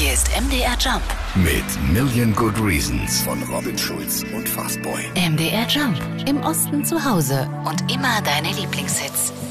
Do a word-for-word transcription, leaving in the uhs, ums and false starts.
Hier ist M D R Jump mit Million Good Reasons von Robin Schulz und Fastboy. M D R Jump. Im Osten zu Hause und immer deine Lieblingshits.